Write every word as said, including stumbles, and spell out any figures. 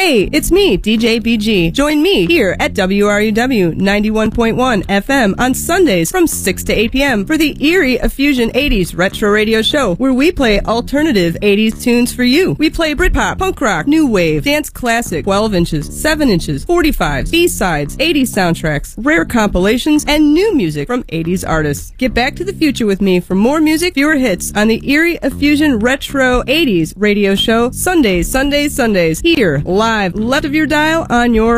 Hey, it's me, D J B G. Join me here at W R U W ninety-one point one F M on Sundays from six to eight p.m. for the Erie Effusion eighties Retro Radio Show, where we play alternative eighties tunes for you. We play Britpop, punk rock, new wave, dance classic, twelve inches, seven inches, forty-fives, B-sides, eighties soundtracks, rare compilations, and new music from eighties artists. Get back to the future with me for more music, fewer hits on the Erie Effusion Retro eighties Radio Show, Sundays, Sundays, Sundays, here, live, left of your dial on your